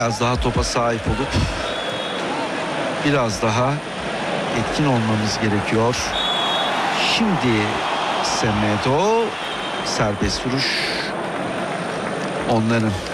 Biraz daha topa sahip olup biraz daha etkin olmamız gerekiyor. Şimdi Semedo, serbest vuruş onların.